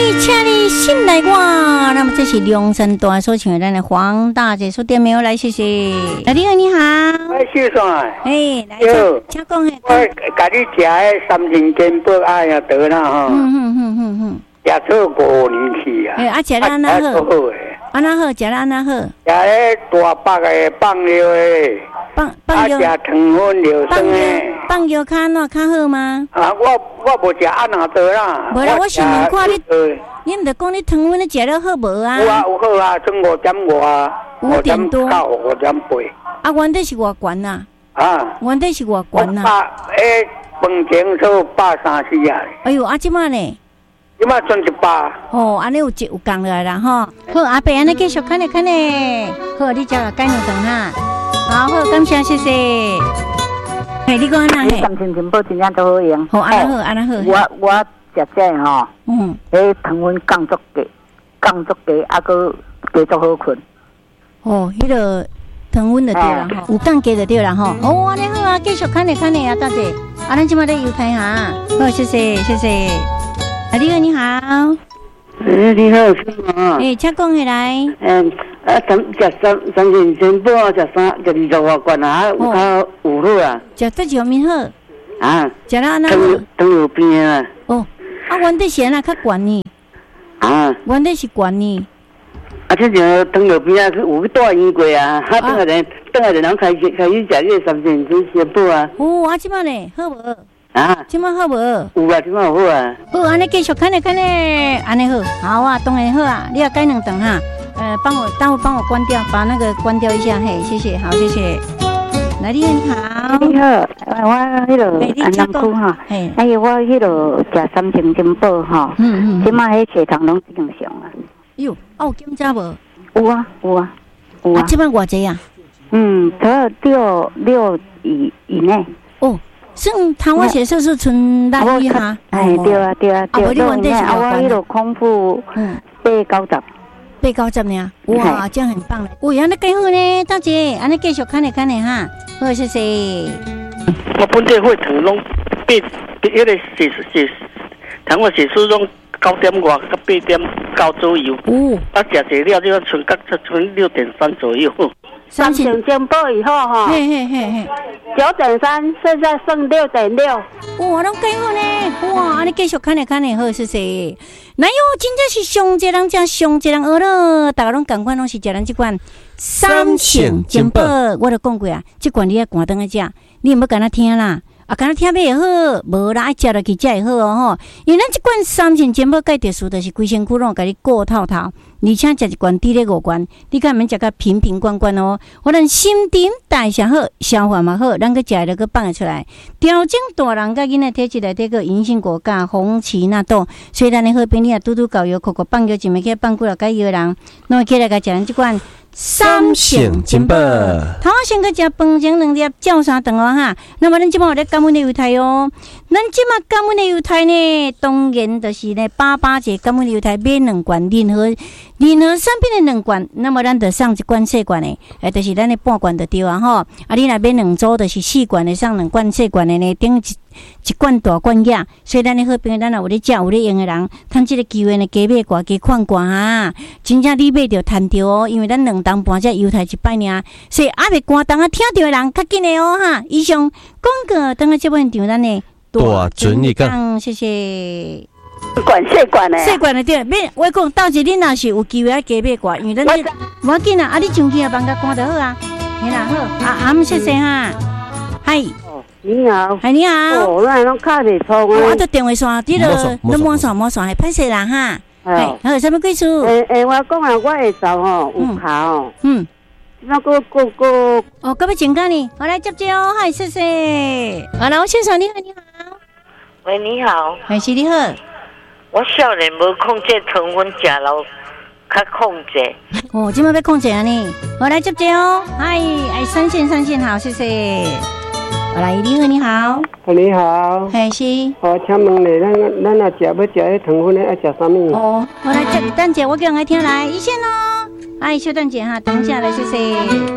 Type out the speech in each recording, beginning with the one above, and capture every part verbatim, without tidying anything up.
请你信来我。那么这是龙山大所唱的咱的黄大姐说点没有来，谢谢。来，你好，你好。 哎，先生啊。 哎，来，请讲嘿。 我甲你食的三斤金箔哎呀得啦哈。嗯嗯嗯嗯嗯。 食做五年去啊。 哎，啊，食了安那好？安那好，食了安那好？食咧大白的放料的。 放放药。 啊，食糖分料酸的。 放药较安怎较好吗？ 啊，我我无食安那多啦。 无啦，我想问看你。你唔得讲你糖分你食了好无啊？ 有啊，有好啊，从五点五啊， 五点多， 五点八。 啊，原底是偌悬呐？ 啊， 原底是偌悬呐？ 百诶，饭前做百三四啊。 哎呦，啊，即摆呢？ 即摆剩一百。 哦，安尼有有降落来啦吼。好，阿伯安尼继续看咧看咧。好，你食了改两顿哈。好好，感谢谢谢。嘿，你讲安那嘿？ 三千金箔真正都好用。 好，安那好，安那好。 我我。食这吼， 嗯， 迄糖分降足低，降足低，啊个加足好困。 哦，迄个糖分就对啦吼，有降加就对啦吼。哦，安尼好啊，继续看咧看咧啊，大姐，啊，咱即马咧油台哈，好，谢谢谢谢。啊，你好，你好。 诶，你好，是吗？ 诶，请讲起来。 嗯，啊，三食三三斤金箔，食三食二十外罐啊，有较有好啊。 食得上面好。 啊。 食了安那好。 当有边啊。 哦。啊，原底是安那较悬呢？ 啊， 原底是悬呢。 啊，这就糖尿病啊，有去带医过啊，哈，等下人，等下人开始开始食这三千金金箔啊。 哦，啊，即摆呢，好无？ 啊， 即摆好无？ 有啊，即摆好啊。 好，安尼继续看咧看咧，安尼好，好啊，当然好啊，你要改两顿哈。呃，帮我，待会帮我关掉，把那个关掉一下，嘿，谢谢，好，谢谢。来，你好， 你好，我迄个安南区哈，哎呀，我迄个食三千金箔哈，嗯嗯，即摆迄血糖拢正常啊。 哟，啊有检查无？ 有啊，有啊，有啊。 啊，即摆偌济啊？ 嗯，得六六以以内。 哦，算糖化血色素存六以下。 哎，对啊，对啊，对啊。啊，你原底是啊，我迄个空腹八九十。 八九十呢？哇，这样很棒嘞！哇，安尼更好呢，大姐，安尼继续看咧看咧哈。好，谢谢。 我本地血糖拢八，迄个血血糖化血素拢九点外到八点九左右。哦。啊，食济了就剩到剩六点三左右。 三千金箔以后哈， 嘿嘿嘿嘿， 九点三，现在剩六点六。 哇，拢更好呢！哇，安尼继续看咧看咧，好，谢谢。哪有真正是上一人食上一人学了，大家拢共款拢是食咱这款三千金箔，我都讲过啊，这款你要赶灯来食，你唔要干那听啦，啊干那听袂好，无啦，爱食落去才会好哦吼。因为咱这款三千金箔介特殊，就是规身躯拢甲你顾透透，而且食一罐滴咧五罐，你敢免食甲瓶瓶罐罐哦。我咱新陈代谢好，消化嘛好，咱个食了个放得出来，调整大人甲囡仔体质内底个银杏果苷、红芪纳豆，所以咱的好朋友啊，拄拄搞药，口口放药，就咪去放几落个药人，拢会起来甲食咱这款三千金箔。头先个食饭前两粒照三顿哦哈。那么咱即摆有咧感恩的犹太哦，咱即摆感恩的犹太呢，当然就是呢八八节感恩的犹太买两罐任何任何产品的两罐，那么咱就送一罐细罐的，诶，就是咱的半罐就对啊吼。啊，你若买两组，就是四罐的，送两罐细罐的呢，顶一一罐大罐呀。所以咱的好朋友，咱若有咧食有咧用的人，趁即个机会呢，加买罐加看罐哈，真正你买着趁着哦，因为咱两当半只犹太一摆尔，所以阿袂关当啊听到的人较紧的哦哈。以上广告等下这本场咱的大准一讲， 谢谢。 管细管的， 细管的对，买我讲到时恁若是有机会啊，加买罐，因为咱这无要紧啊，啊你上去啊放甲关就好啊，嘿啦好，啊阿谢谢哈，嗨。 你好， 嗨，你好。 哦，咱拢卡袂通啊。 我伫电话线，你落你摸线摸线，系歹势啦哈。系，好，什么贵数？ 诶诶，我讲啊，我会走吼，有卡哦。嗯。那个个个。 哦，各位请讲呢，我来接接哦，嗨，谢谢。好了，我先生你好，你好。 喂，你好。 还是你好。 我少年无控制糖分，食了较控制。 哦，今麦要控制啊呢，我来接接哦，嗨，哎，三线三线好，谢谢。我来，你好，你好。 你好。 还是。 哦，请问咧，咱咱若食要食迄糖分咧，爱食啥物？ 哦，我来接，等者我叫人来听来一线哦。哎，稍等者哈，等一下来，谢谢。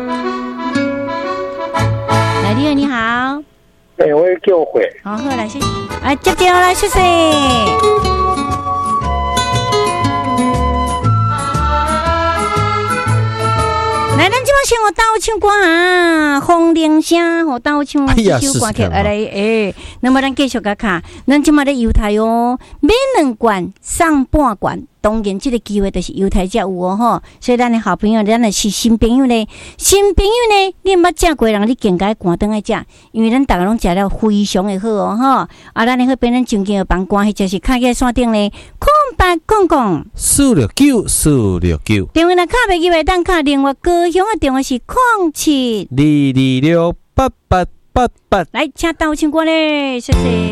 来，你好，你好。 哎、欸，我要叫回。 好，好来，谢谢。哎，接接来，谢谢。 先我倒唱歌啊，风铃声，我倒唱一首歌曲来诶。那么咱继续甲看，咱即马咧犹太哦，买两罐送半罐。当然，这个机会就是犹太才有哦吼，所以咱的好朋友，咱的是新朋友呢，新朋友呢，你毋捌食过，人你更加赶倒来食，因为咱逐个拢食了非常的好哦吼。啊，咱的好变咱中间的帮关系就是卡在山顶呢，空白空空四六九四六九， 电话若卡袂记袂当卡另外高雄的电话是空七二二六八八八八， 来请倒唱歌咧，谢谢。